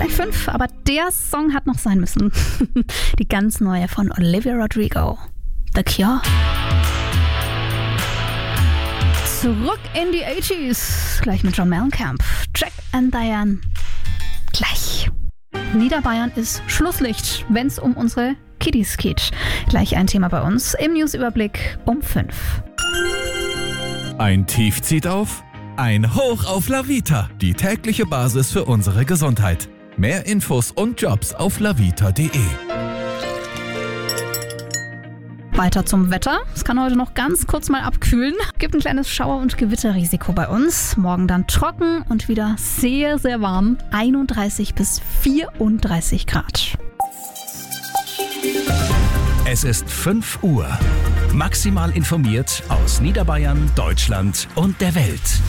gleich 5, aber der Song hat noch sein müssen. Die ganz neue von Olivia Rodrigo. The Cure. Zurück in die 80s. Gleich mit John Mellencamp. Jack and Diane. Gleich. Niederbayern ist Schlusslicht, wenn es um unsere Kiddies geht. Gleich ein Thema bei uns im Newsüberblick um 5. Ein Tief zieht auf, ein Hoch auf La Vita, die tägliche Basis für unsere Gesundheit. Mehr Infos und Jobs auf lavita.de. Weiter zum Wetter. Es kann heute noch ganz kurz mal abkühlen. Gibt ein kleines Schauer- und Gewitterrisiko bei uns. Morgen dann trocken und wieder sehr, sehr warm. 31 bis 34 Grad. Es ist 5 Uhr. Maximal informiert aus Niederbayern, Deutschland und der Welt.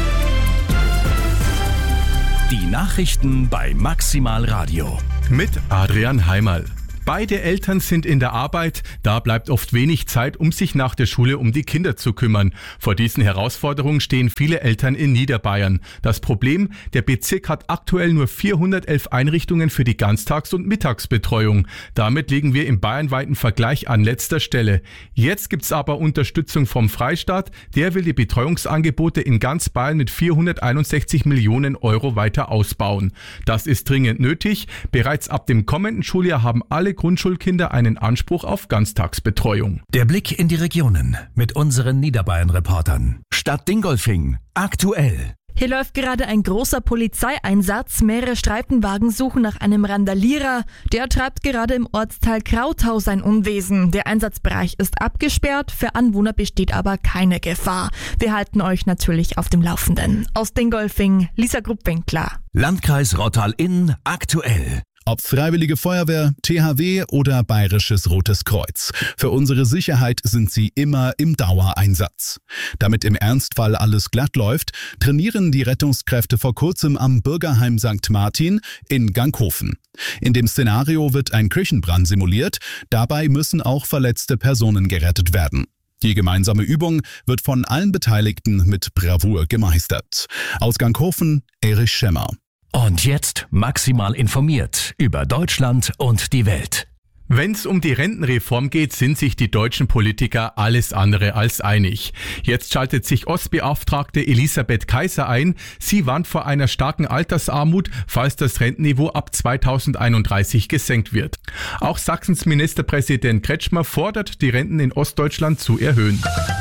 Die Nachrichten bei Maximal Radio. Mit Adrian Heimerl. Beide Eltern sind in der Arbeit, da bleibt oft wenig Zeit, um sich nach der Schule um die Kinder zu kümmern. Vor diesen Herausforderungen stehen viele Eltern in Niederbayern. Das Problem, der Bezirk hat aktuell nur 411 Einrichtungen für die Ganztags- und Mittagsbetreuung. Damit liegen wir im bayernweiten Vergleich an letzter Stelle. Jetzt gibt's aber Unterstützung vom Freistaat, der will die Betreuungsangebote in ganz Bayern mit 461 Millionen Euro weiter ausbauen. Das ist dringend nötig. Bereits ab dem kommenden Schuljahr haben alle Grundschulkinder einen Anspruch auf Ganztagsbetreuung. Der Blick in die Regionen mit unseren Niederbayern-Reportern. Stadt Dingolfing. Aktuell. Hier läuft gerade ein großer Polizeieinsatz. Mehrere Streifenwagen suchen nach einem Randalierer. Der treibt gerade im Ortsteil Krautau sein Unwesen. Der Einsatzbereich ist abgesperrt, für Anwohner besteht aber keine Gefahr. Wir halten euch natürlich auf dem Laufenden. Aus Dingolfing, Lisa Gruppwinkler. Landkreis Rottal-Inn. Aktuell. Ob Freiwillige Feuerwehr, THW oder Bayerisches Rotes Kreuz. Für unsere Sicherheit sind sie immer im Dauereinsatz. Damit im Ernstfall alles glatt läuft, trainieren die Rettungskräfte vor kurzem am Bürgerheim St. Martin in Ganghofen. In dem Szenario wird ein Küchenbrand simuliert, dabei müssen auch verletzte Personen gerettet werden. Die gemeinsame Übung wird von allen Beteiligten mit Bravour gemeistert. Aus Ganghofen, Erich Schemmer. Und jetzt maximal informiert über Deutschland und die Welt. Wenn es um die Rentenreform geht, sind sich die deutschen Politiker alles andere als einig. Jetzt schaltet sich Ostbeauftragte Elisabeth Kaiser ein. Sie warnt vor einer starken Altersarmut, falls das Rentenniveau ab 2031 gesenkt wird. Auch Sachsens Ministerpräsident Kretschmer fordert, die Renten in Ostdeutschland zu erhöhen.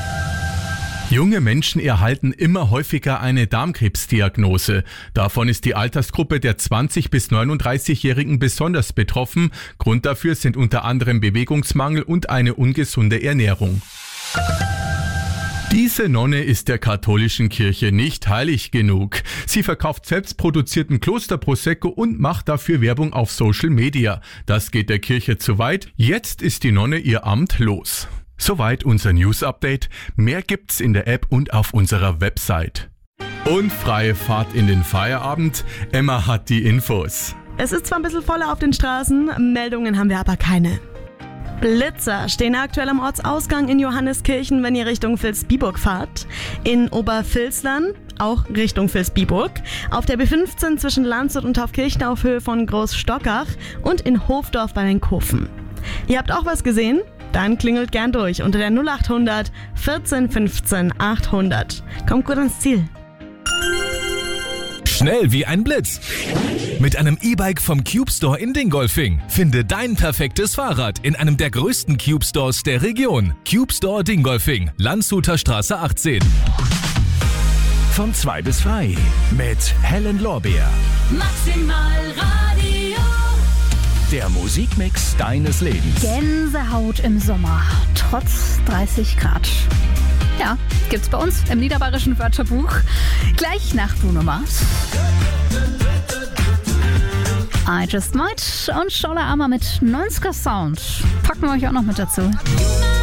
Junge Menschen erhalten immer häufiger eine Darmkrebsdiagnose. Davon ist die Altersgruppe der 20- bis 39-Jährigen besonders betroffen. Grund dafür sind unter anderem Bewegungsmangel und eine ungesunde Ernährung. Diese Nonne ist der katholischen Kirche nicht heilig genug. Sie verkauft selbstproduzierten Klosterprosecco und macht dafür Werbung auf Social Media. Das geht der Kirche zu weit. Jetzt ist die Nonne ihr Amt los. Soweit unser News-Update. Mehr gibt's in der App und auf unserer Website. Und freie Fahrt in den Feierabend. Emma hat die Infos. Es ist zwar ein bisschen voller auf den Straßen, Meldungen haben wir aber keine. Blitzer stehen aktuell am Ortsausgang in Johanneskirchen, wenn ihr Richtung Vilsbiburg fahrt. In Obervilslern auch Richtung Vilsbiburg. Auf der B15 zwischen Landshut und Taufkirchen auf Höhe von Großstockach und in Hofdorf bei den Kofen. Ihr habt auch was gesehen? Dann klingelt gern durch unter der 0800 14 15 800. Kommt gut ans Ziel. Schnell wie ein Blitz. Mit einem E-Bike vom Cube Store in Dingolfing. Finde dein perfektes Fahrrad in einem der größten Cube Stores der Region. Cube Store Dingolfing, Landshuter Straße 18. Von 2 bis 3 mit Helen Lorbeer. Maximal Radio. Der Musikmix deines Lebens. Gänsehaut im Sommer, trotz 30 Grad. Ja, gibt's bei uns im Niederbayerischen Wörterbuch. Gleich nach Bruno Mars. I Just Might und Schola Armer mit 90er Sound. Packen wir euch auch noch mit dazu.